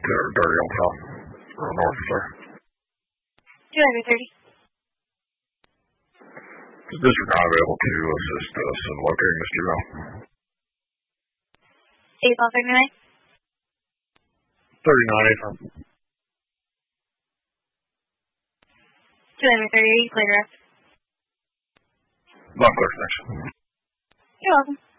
Dirty Old South, or North, sir. 230. Is District 9 able to assist us in locating Mr. Joe? 8539. 39 affirm. 230, play direct. Not clear connection. You're welcome.